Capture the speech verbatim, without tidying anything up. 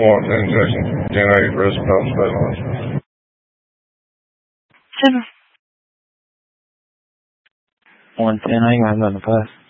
want the injection generated risk of stabilization. Center. one ten, I ain't got nothing to pass.